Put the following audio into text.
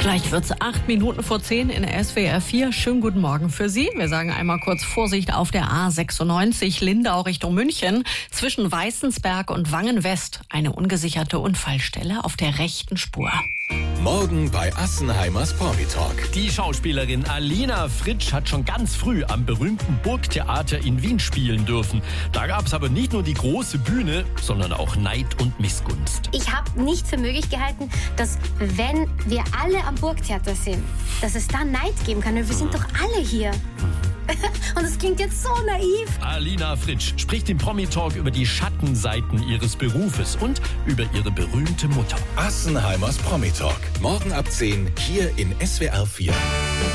Gleich wird's 8 Minuten vor 10 in SWR 4. Schönen guten Morgen für Sie. Wir sagen einmal kurz Vorsicht auf der A96 Lindau Richtung München. Zwischen Weißensberg und Wangen-West eine ungesicherte Unfallstelle auf der rechten Spur. Morgen bei Assenheimers Promi-Talk. Die Schauspielerin Alina Fritsch hat schon ganz früh am berühmten Burgtheater in Wien spielen dürfen. Da gab es aber nicht nur die große Bühne, sondern auch Neid und Missgunst. Ich habe nicht für möglich gehalten, dass wenn wir alle am Burgtheater sind, dass es da Neid geben kann. Wir sind doch alle hier. Und es klingt jetzt so naiv. Alina Fritsch spricht im Promi-Talk über die Schattenseiten ihres Berufes und über ihre berühmte Mutter. Assenheimers Promi-Talk. Morgen ab 10 hier in SWR 4.